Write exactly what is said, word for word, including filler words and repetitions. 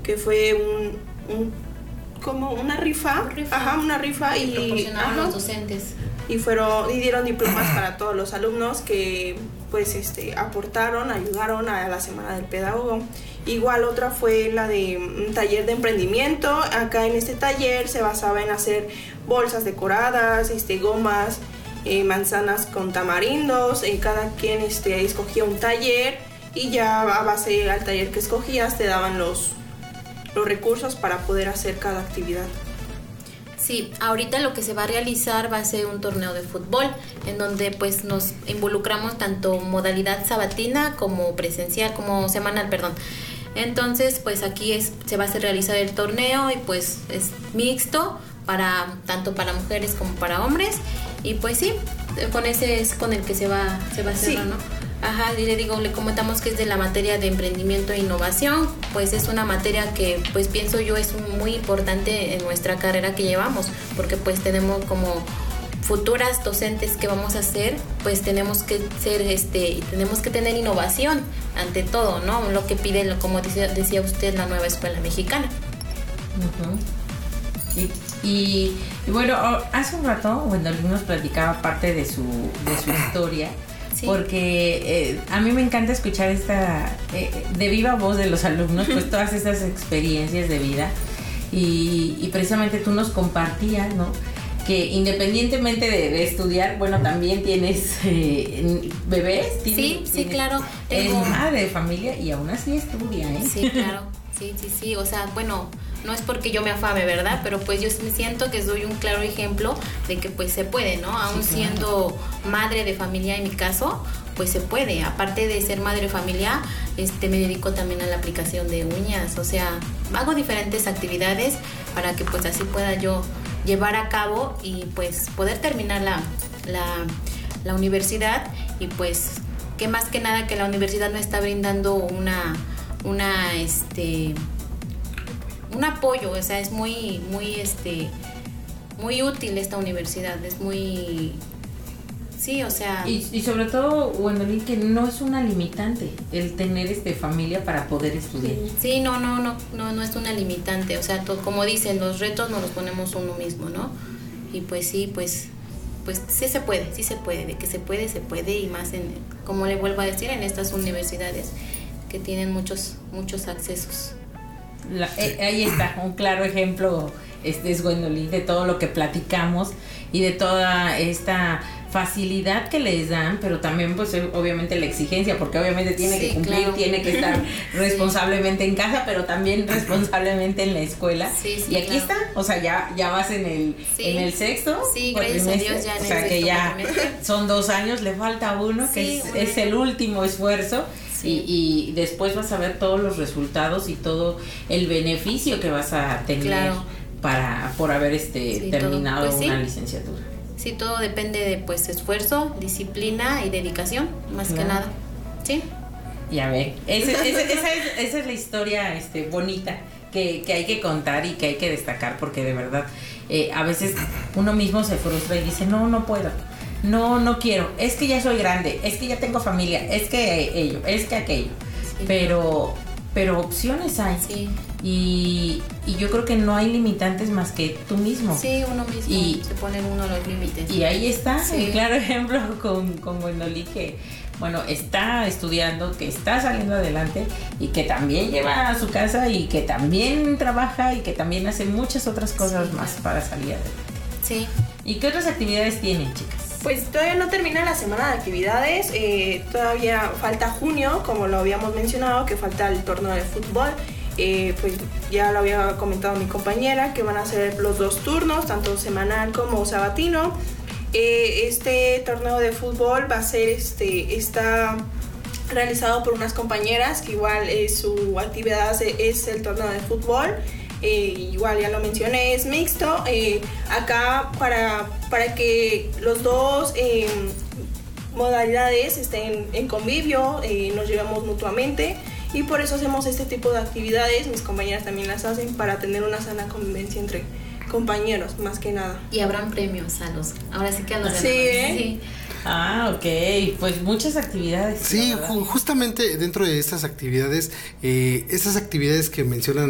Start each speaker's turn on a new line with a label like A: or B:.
A: que fue un, un como una rifa,
B: un rifa.
A: ajá, una rifa
B: y,
A: y
B: proporcionaron a los docentes.
A: Y fueron y dieron diplomas para todos los alumnos que pues este aportaron, ayudaron a la Semana del Pedagogo. Igual otra fue la de un taller de emprendimiento. Acá en este taller se basaba en hacer bolsas decoradas, este gomas, eh, manzanas con tamarindos. Eh, cada quien este escogía un taller y ya a base al taller que escogías te daban los los recursos para poder hacer cada actividad.
B: Sí, ahorita lo que se va a realizar va a ser un torneo de fútbol, en donde pues nos involucramos tanto modalidad sabatina como presencial, como semanal, perdón. Entonces, pues aquí es, se va a hacer realizar el torneo y pues es mixto, para tanto para mujeres como para hombres. Y pues sí, con ese es con el que se va, se va a hacer, sí. ¿no? Ajá, y le digo, le comentamos que es de la materia de emprendimiento e innovación, pues es una materia que pues pienso yo es muy importante en nuestra carrera que llevamos, porque pues tenemos como futuras docentes que vamos a hacer, pues tenemos que ser, este, tenemos que tener innovación ante todo, ¿no? Lo que pide, como decía, decía usted, la nueva escuela mexicana.
C: Uh-huh. y, y, y bueno, hace un rato Gwendolyn nos platicaba parte de su, de su historia. Sí. Porque eh, a mí me encanta escuchar esta eh, de viva voz de los alumnos, pues todas estas experiencias de vida y, y precisamente tú nos compartías, ¿no? Que independientemente de, de estudiar, bueno, también tienes eh, bebés. ¿Tienes,
B: sí, sí,
C: tienes,
B: claro.
C: Es madre de familia y aún así estudia, ¿eh?
B: Sí, claro, sí, sí, sí, o sea, bueno, no es porque yo me afame, ¿verdad? Pero pues yo me siento que soy un claro ejemplo de que pues se puede, ¿no? Aún sí, claro. Siendo madre de familia en mi caso, pues se puede. Aparte de ser madre de familia, este, me dedico también a la aplicación de uñas, o sea, hago diferentes actividades para que pues así pueda yo llevar a cabo y pues poder terminar la, la, la universidad y pues que más que nada que la universidad me está brindando una, una, este... un apoyo, o sea, es muy, muy, este, muy útil esta universidad, es muy, sí, o sea.
C: Y, y sobre todo, Gwendolyn, que no es una limitante el tener este familia para poder estudiar.
B: Sí, no, no, no, no, no es una limitante, o sea, to, como dicen, los retos nos los ponemos uno mismo, ¿no? Y pues sí, pues, pues sí se puede, sí se puede, de que se puede, se puede, y más en, como le vuelvo a decir, en estas universidades que tienen muchos, muchos accesos.
C: La, eh, ahí está, un claro ejemplo, este es Gwendolyn, de todo lo que platicamos y de toda esta facilidad que les dan, pero también pues obviamente la exigencia, porque obviamente tiene sí, que cumplir, claro. Tiene que estar responsablemente sí. En casa, pero también responsablemente en la escuela. Sí, sí, y aquí claro. Está, o sea, ya, ya vas en el, sí. En el sexto.
B: Sí, gracias a Dios ya en
C: o sea,
B: el
C: que ya son dos años, le falta uno, sí, que es, bueno. Es el último esfuerzo. Sí. Y, y después vas a ver todos los resultados y todo el beneficio que vas a tener claro. para por haber este sí, terminado pues una sí. licenciatura.
B: Sí, todo depende de pues esfuerzo, disciplina y dedicación, más claro. que nada. Sí.
C: Ya ve, ese, ese, esa, es, esa es la historia este bonita que, que hay que contar y que hay que destacar, porque de verdad eh, a veces uno mismo se frustra y dice, no, no puedo. No, no quiero, es que ya soy grande, es que ya tengo familia, es que ello, es que aquello, sí, pero, pero opciones hay,
B: sí.
C: y, y yo creo que no hay limitantes más que tú mismo.
B: Sí, uno mismo, y, se ponen uno los límites.
C: Y ahí está, sí. El claro ejemplo con, con Gwendolyn, que bueno, está estudiando, que está saliendo adelante y que también lleva a su casa y que también trabaja y que también hace muchas otras cosas sí, más claro. Para salir adelante.
B: Sí.
C: ¿Y qué otras actividades tienen, chicas?
A: Pues todavía no termina la semana de actividades, eh, todavía falta junio, como lo habíamos mencionado, que falta el torneo de fútbol. Eh, pues ya lo había comentado mi compañera, que van a ser los dos turnos, tanto semanal como sabatino. Eh, este torneo de fútbol va a ser, este, está realizado por unas compañeras, que igual eh, su actividad es el torneo de fútbol. Eh, igual ya lo mencioné, es mixto. Eh, acá para, para que los dos eh, modalidades estén en convivio, eh, nos llevamos mutuamente y por eso hacemos este tipo de actividades. Mis compañeras también las hacen para tener una sana convivencia entre compañeros, más que nada.
B: Y habrán premios a los, ahora sí que a los
A: sí, ¿eh?
B: Sí.
C: Ah, ok, pues muchas actividades.
D: Sí, ju- justamente dentro de estas actividades, eh, estas actividades que mencionan